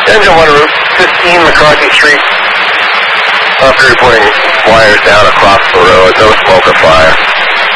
Engine 1 Route 15 McCarthy Street. Officer reporting wires down across the road, no smoke or fire.